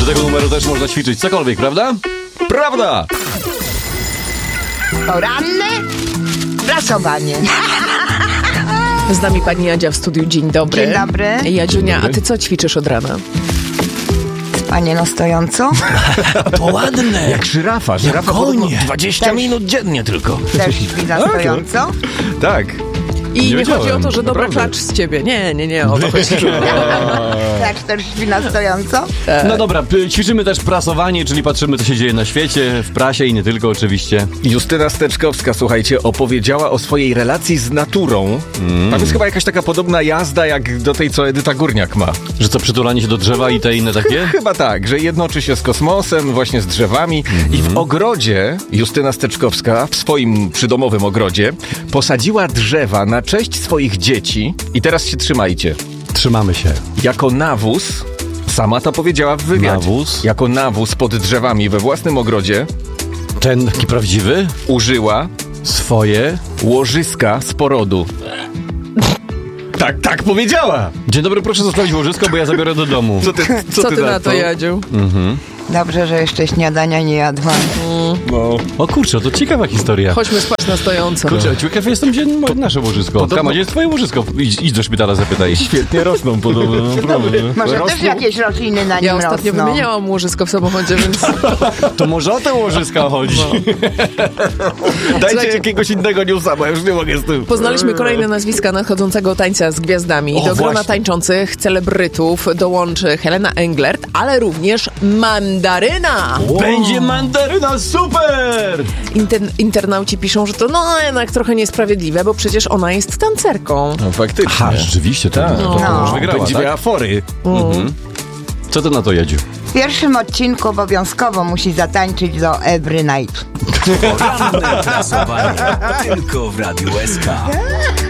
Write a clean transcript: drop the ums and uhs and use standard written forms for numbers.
Do tego numeru też można ćwiczyć cokolwiek, prawda? Prawda! Poranne prasowanie. Z nami pani Jadzia w studiu. Dzień dobry. Dzień dobry. Jadziunia, a ty co ćwiczysz od rana? Spanie na stojąco. To ładne. Jak żyrafa. Jak konie. 20 Też. minut dziennie tylko. Też śpi na stojąco. Tak. I nie wiedziałem, chodzi o to, że dobry naprawdę. klacz z ciebie. Nie, o to chodzi. Tak, też śpi na stojąco. No dobra, ćwiczymy też prasowanie, czyli patrzymy, co się dzieje na świecie, w prasie i nie tylko oczywiście. Justyna Steczkowska, słuchajcie, opowiedziała o swojej relacji z naturą. To jest chyba jakaś taka podobna jazda jak do tej, co Edyta Górniak ma. Że co, przytulanie się do drzewa i te inne takie? Chyba tak, że jednoczy się z kosmosem, właśnie z drzewami. I w ogrodzie Justyna Steczkowska, w swoim przydomowym ogrodzie, posadziła drzewa na cześć swoich dzieci. I teraz się trzymajcie. Trzymamy się. Jako nawóz, sama to powiedziała w wywiadzie. Nawóz? Jako nawóz pod drzewami we własnym ogrodzie Ten taki prawdziwy? użyła Swoje? łożyska z porodu. Tak powiedziała! Dzień dobry, proszę zostawić łożysko, bo ja zabiorę do domu. Co ty na to, Jadziu? Dobrze, że jeszcze śniadania nie jadłam. No. O kurczę, to ciekawa historia. Chodźmy spać na stojąco. Kurczę, ciekaw jestem, gdzie nasze łożysko. Kama, gdzie jest twoje łożysko? Idź do szpitala, zapytaj. Świetnie rosną podobno, naprawdę. Może też jakieś rośliny na nim Ja ostatnio rosną. wymieniałam łożysko w samochodzie, więc... To może o te łożyska chodzi. Dajcie Słuchajcie, jakiegoś innego newsa, bo ja już nie mogę z tym. Poznaliśmy kolejne nazwiska nadchodzącego tańca z gwiazdami. O, Do grona właśnie. tańczących celebrytów dołączy Helena Englert, ale również Mandaryna. Będzie mandaryna, super! Internauci piszą, że to jednak trochę niesprawiedliwe, bo przecież ona jest tancerką. No faktycznie. Aha, rzeczywiście, to już wygrała, Będzie tak? miała fory. Co ty na to, Jadziu? W pierwszym odcinku obowiązkowo musi zatańczyć do Every Night. Poranne prasowanie. Tylko w Radiu SK.